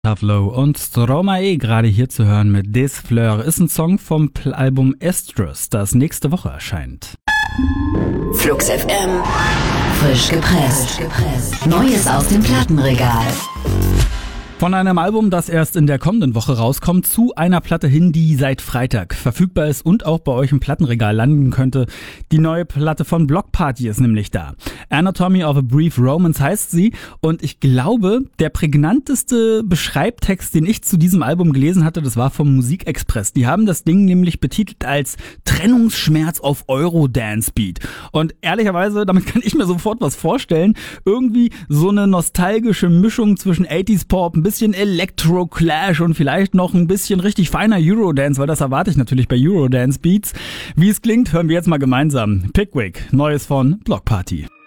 Tavlo und Stromae gerade hier zu hören mit Des Fleurs ist ein Song vom Album Estrus, das nächste Woche erscheint. Flux FM, frisch gepresst. Neues aus dem Plattenregal. Von einem Album, das erst in der kommenden Woche rauskommt, zu einer Platte hin, die seit Freitag verfügbar ist und auch bei euch im Plattenregal landen könnte. Die neue Platte von Bloc Party ist nämlich da. Anatomy of a Brief Romance heißt sie und ich glaube, der prägnanteste Beschreibtext, den ich zu diesem Album gelesen hatte, das war vom Musikexpress. Die haben das Ding nämlich betitelt als Trennungsschmerz auf Eurodance-Beat. Und ehrlicherweise, damit kann ich mir sofort was vorstellen, irgendwie so eine nostalgische Mischung zwischen 80s Pop, ein bisschen Electro-Clash und vielleicht noch ein bisschen richtig feiner Eurodance, weil das erwarte ich natürlich bei Eurodance-Beats. Wie es klingt, hören wir jetzt mal gemeinsam. Pickwick, Neues von Bloc Party.